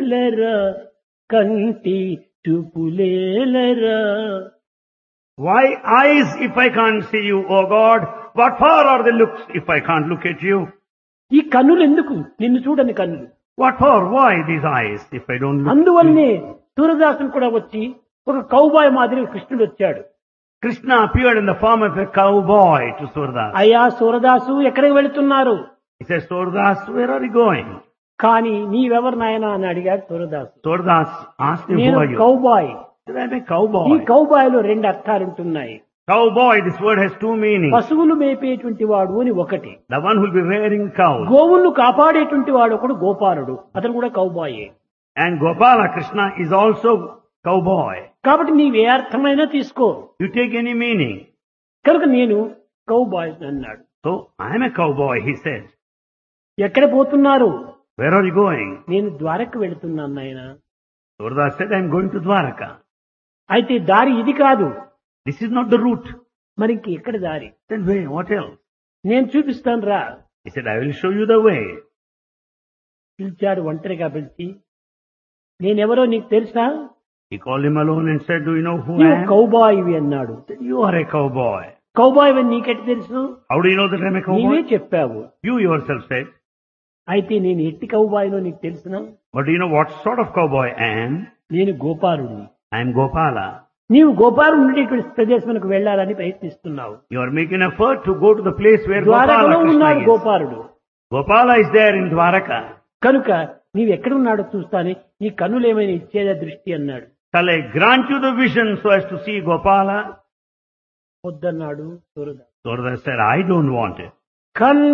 ఏలరా కంటి చూపులేలరా. Why eyes if I can't see you, O God? What for are the looks if I can't look at you? ఈ కన్నులు ఎందుకు? నిన్ను చూడని కన్నులు. What for? Why these eyes if I don't look? అందువల్లనే సూరదాసుడు కూడా వచ్చి ఒక కౌబాయ్ మాదిరి కృష్ణుడు వచ్చాడు. Krishna appeared in the form of a cowboy to Surdas. అయ్యా సూరదాసు ఎక్కడికి వెళుతున్నారు? He said, Surdas, where are you going? కానీ నీవెవరు నాయనా అని అడిగాడు Surdas. Surdas asked him, who నేను are you? Cowboy. He said, I'm a ఈ cowboy. కౌబాయ్ లో రెండు అర్థాలు ఉంటున్నాయి. Cowboy, this word has two meanings. పశువులు మేపేటువంటి వాడు అని ఒకటి, The one who will be rearing cows. గోవులను కాపాడేటువంటి వాడు ఒకడు గోపాలుడు, అతను కూడా కౌబాయే. And Gopala Krishna is also cowboy. కాబట్టి నీవే అర్థమైనా తీసుకో. You take any meaning. కనుక నేను కౌబాయ్ అన్నాడు. So, I am a cowboy, he said. ఎక్కడ పోతున్నారు? Where are you going? నేను ద్వారక వెళుతున్నాను నాయన. Surdas said, I'm going to Dwaraka. అయితే దారి ఇది కాదు. This is not the route. మరి ఇంక ఎక్కడ దారి? Then where? What else? నేను చూపిస్తాను రా. He said, I will show you the way. పిలిచాడు ఒంటరిగా పిలిచి, నేనెవరో నీకు తెలుసా? He called him alone and said, do you know who I నీవు am? కౌబాయివి అన్నాడు. He said, you are a cowboy. Cowboy అని నీకెట్ తెలుసు? How do you know that I'm a నీవే cowboy? చెప్పావు. You yourself said. అయితే నేను ఎట్టి కౌబాయినో నీకు తెలుసునా? But do you know what sort of cowboy I am? నేను గోపాలుడిని. I am Gopala. నీవు గోపాలు ఉండేటువంటి ప్రదేశానికి వెళ్ళాలని ప్రయత్నిస్తున్నావు. You are making an effort to go to the place where ద్వారకలో Gopala ఉన్నాడు Krishna is. Gopaludu. Gopala is there in Dwaraka. కనుక నీవు ఎక్కడ ఉన్నాడో చూస్తానే, నీ కన్నులు ఏమైనా ఇచ్చేదా దృష్టి అన్నాడు. Shall I grant you the vision so as to see Gopala? వద్దన్నాడు Surdas. Surdas said, I don't want it.